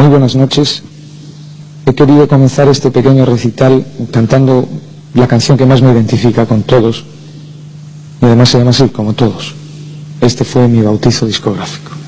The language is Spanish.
Muy buenas noches. He querido comenzar este pequeño recital cantando la canción que más me identifica con todos, y además se llama así, como todos. Este fue mi bautizo discográfico.